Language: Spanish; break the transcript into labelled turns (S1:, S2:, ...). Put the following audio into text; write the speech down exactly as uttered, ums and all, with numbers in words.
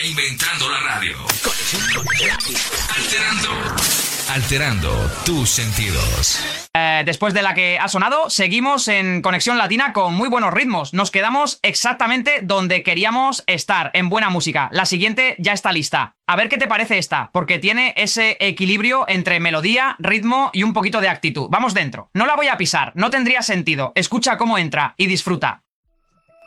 S1: Reinventando la radio. Alterando. Alterando tus sentidos.
S2: Eh, después de la que ha sonado, seguimos en Conexión Latina con muy buenos ritmos. Nos quedamos exactamente donde queríamos estar, en buena música. La siguiente ya está lista. A ver qué te parece esta, porque tiene ese equilibrio entre melodía, ritmo y un poquito de actitud. Vamos dentro. No la voy a pisar, no tendría sentido. Escucha cómo entra y disfruta.